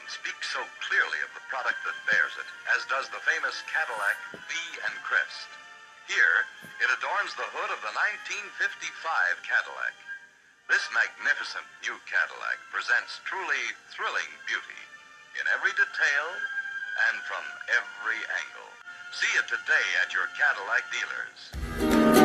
speaks so clearly of the product that bears it, as does the famous Cadillac V and Crest. Here, it adorns the hood of the 1955 Cadillac. This magnificent new Cadillac presents truly thrilling beauty in every detail and from every angle. See it today at your Cadillac dealers.